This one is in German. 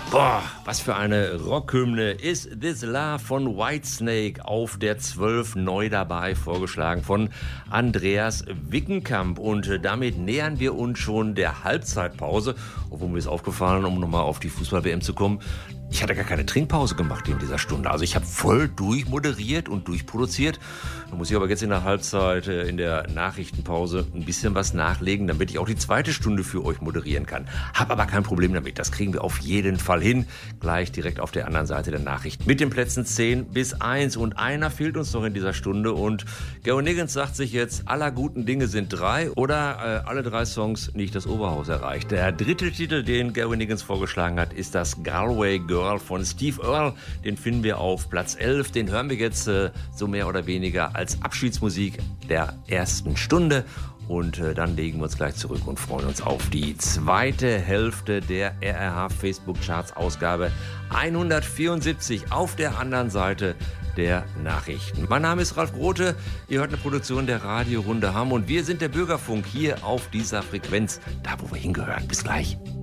Boah, was für eine Rockhymne. Is This Love von Whitesnake auf der 12 neu dabei, vorgeschlagen von Andreas Wickenkamp. Und damit nähern wir uns schon der Halbzeitpause. Obwohl mir ist aufgefallen, um nochmal auf die Fußball-WM zu kommen, ich hatte gar keine Trinkpause gemacht in dieser Stunde. Also ich habe voll durchmoderiert und durchproduziert. Da muss ich aber jetzt in der Halbzeit, in der Nachrichtenpause ein bisschen was nachlegen, damit ich auch die zweite Stunde für euch moderieren kann. Hab aber kein Problem damit. Das kriegen wir auf jeden Fall hin. Gleich direkt auf der anderen Seite der Nachricht. Mit den Plätzen 10 bis 1. Und einer fehlt uns noch in dieser Stunde. Und Gary Niggins sagt sich jetzt, aller guten Dinge sind 3 oder alle 3 Songs nicht das Oberhaus erreicht. Der dritte Titel, den Gary Niggins vorgeschlagen hat, ist das Galway Girl von Steve Earle. Den finden wir auf Platz 11. Den hören wir jetzt so mehr oder weniger als Abschiedsmusik der ersten Stunde. Und dann legen wir uns gleich zurück und freuen uns auf die zweite Hälfte der RRH Facebook Charts Ausgabe 174 auf der anderen Seite der Nachrichten. Mein Name ist Ralf Grote. Ihr hört eine Produktion der Radiorunde Hamm und wir sind der Bürgerfunk hier auf dieser Frequenz, da wo wir hingehören. Bis gleich.